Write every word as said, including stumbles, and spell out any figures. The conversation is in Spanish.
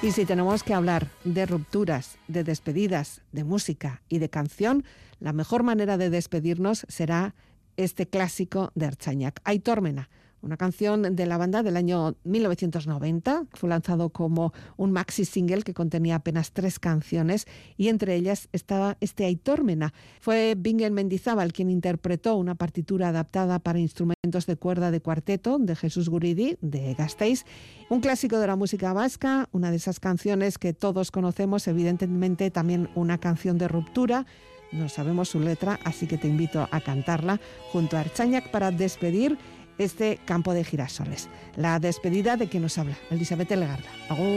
Y si tenemos que hablar de rupturas, de despedidas, de música y de canción, la mejor manera de despedirnos será este clásico de Ertzaintzanak, Aitor Mena, una canción de la banda del año mil novecientos noventa. Fue lanzado como un maxi single que contenía apenas tres canciones y entre ellas estaba este Aitor Mena. Fue Bingen Mendizábal quien interpretó una partitura adaptada para instrumentos de cuerda de cuarteto de Jesús Guridi, de Gasteiz, un clásico de la música vasca, una de esas canciones que todos conocemos, evidentemente también una canción de ruptura. No sabemos su letra, así que te invito a cantarla junto a Ertzaintzanak para despedir este campo de girasoles. La despedida de quien nos habla, Elizabeth Legarda. Agur.